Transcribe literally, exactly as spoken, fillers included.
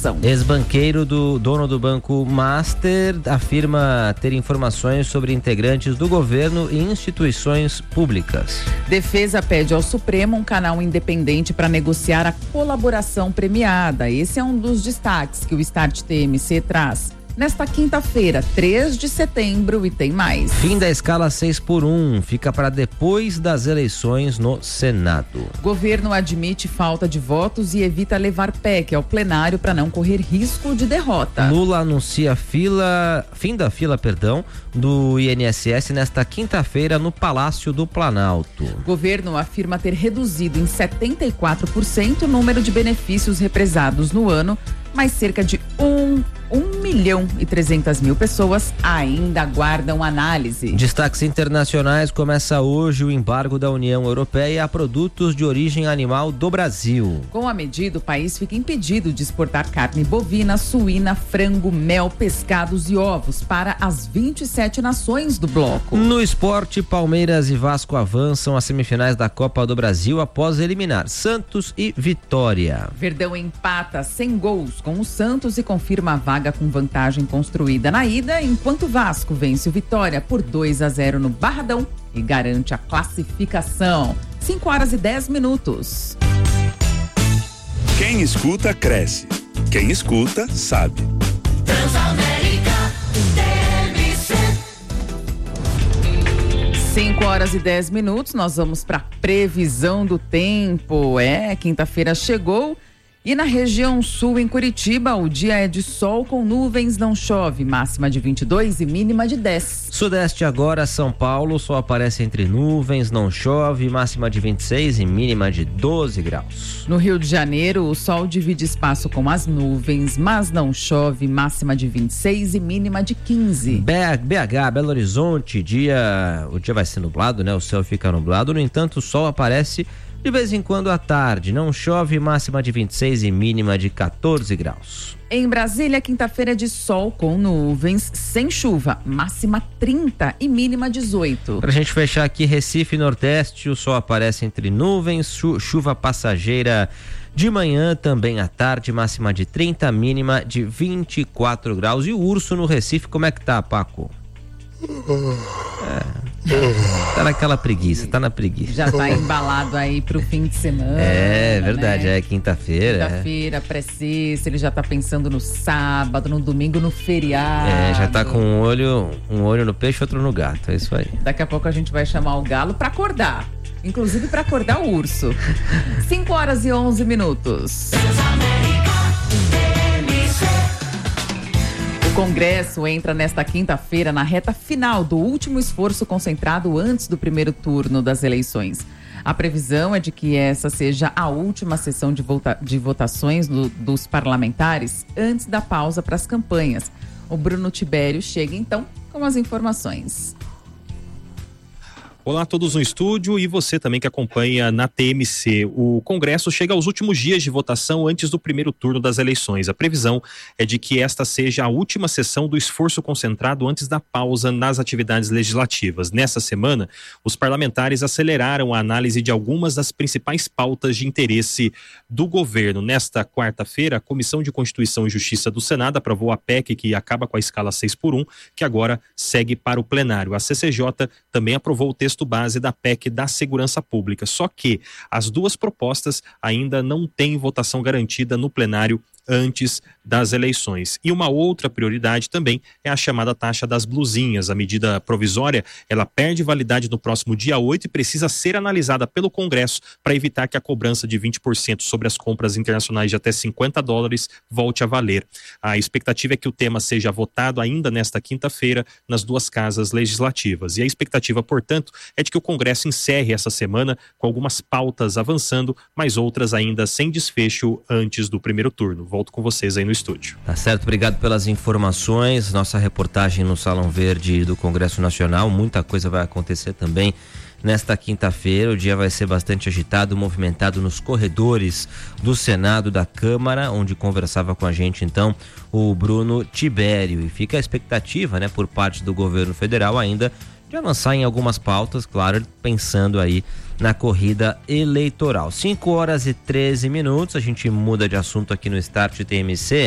investigação. Ex-banqueiro do dono do Banco Master afirma ter informações sobre integrantes do governo e instituições públicas. Defesa pede ao Supremo um canal independente para negociar a colaboração premiada. Esse é um dos destaques que o Start T M C traz nesta quinta-feira, três de setembro, e tem mais. Fim da escala seis por um, fica para depois das eleições no Senado. Governo admite falta de votos e evita levar P E C ao plenário para não correr risco de derrota. Lula anuncia fila, fim da fila, perdão, do I N S S nesta quinta-feira no Palácio do Planalto. Governo afirma ter reduzido em setenta e quatro por cento o número de benefícios represados no ano, mas cerca de um, um milhão e trezentas mil pessoas ainda aguardam análise. Destaques internacionais: começa hoje o embargo da União Europeia a produtos de origem animal do Brasil. Com a medida, o país fica impedido de exportar carne bovina, suína, frango, mel, pescados e ovos para as vinte e sete nações do bloco. No esporte, Palmeiras e Vasco avançam às semifinais da Copa do Brasil após eliminar Santos e Vitória. Verdão empata sem gols com o Santos e confirma a vaga com vantagem construída na ida, enquanto Vasco vence o Vitória por dois a zero no Barradão e garante a classificação. cinco horas e dez minutos. Quem escuta, cresce. Quem escuta, sabe. Transamérica T M C. cinco horas e dez minutos, nós vamos para previsão do tempo. É, quinta-feira chegou. E na região sul, em Curitiba, o dia é de sol com nuvens, não chove, máxima de vinte e dois e mínima de dez. Sudeste agora, São Paulo, sol aparece entre nuvens, não chove, máxima de vinte e seis e mínima de doze graus. No Rio de Janeiro, o sol divide espaço com as nuvens, mas não chove, máxima de vinte e seis e mínima de quinze. B H, Belo Horizonte, dia, o dia vai ser nublado, né? O céu fica nublado, no entanto, o sol aparece de vez em quando à tarde, não chove, máxima de vinte e seis e mínima de quatorze graus. Em Brasília, quinta-feira é de sol com nuvens, sem chuva, máxima trinta e mínima dezoito. Pra gente fechar aqui, Recife Nordeste, o sol aparece entre nuvens, chu- chuva passageira de manhã, também à tarde, máxima de trinta, mínima de vinte e quatro graus. E o urso no Recife, como é que tá, Paco? É. Tá naquela preguiça, tá na preguiça. Já tá embalado aí pro fim de semana. É verdade, né? é quinta-feira. Quinta-feira, pré-sexta, ele já tá pensando no sábado, no domingo, no feriado. É, já tá com um olho, um olho no peixe, outro no gato, é isso aí. Daqui a pouco a gente vai chamar o galo pra acordar. Inclusive pra acordar o urso. cinco horas e onze minutos. O Congresso entra nesta quinta-feira na reta final do último esforço concentrado antes do primeiro turno das eleições. A previsão é de que essa seja a última sessão de, vota- de votações do- dos parlamentares antes da pausa para as campanhas. O Bruno Tibério chega então com as informações. Olá a todos no estúdio e você também que acompanha na T M C. O Congresso chega aos últimos dias de votação antes do primeiro turno das eleições. A previsão é de que esta seja a última sessão do esforço concentrado antes da pausa nas atividades legislativas. Nessa semana, os parlamentares aceleraram a análise de algumas das principais pautas de interesse do governo. Nesta quarta-feira, a Comissão de Constituição e Justiça do Senado aprovou a P E C que acaba com a escala seis por um, que agora segue para o plenário. A C C J também aprovou o texto base da P E C da Segurança Pública, só que as duas propostas ainda não têm votação garantida no plenário antes das eleições. E uma outra prioridade também é a chamada taxa das blusinhas. A medida provisória, ela perde validade no próximo dia oito e precisa ser analisada pelo Congresso para evitar que a cobrança de vinte por cento sobre as compras internacionais de até cinquenta dólares volte a valer. A expectativa é que o tema seja votado ainda nesta quinta-feira nas duas casas legislativas. E a expectativa, portanto, é de que o Congresso encerre essa semana com algumas pautas avançando, mas outras ainda sem desfecho antes do primeiro turno. Volto com vocês aí no estúdio. Tá certo, obrigado pelas informações. Nossa reportagem no Salão Verde do Congresso Nacional. Muita coisa vai acontecer também nesta quinta-feira. O dia vai ser bastante agitado, movimentado nos corredores do Senado, da Câmara, onde conversava com a gente então o Bruno Tibério. E fica a expectativa, né, por parte do governo federal ainda de avançar em algumas pautas, claro, pensando aí na corrida eleitoral. cinco horas e treze minutos, a gente muda de assunto aqui no Start T M C.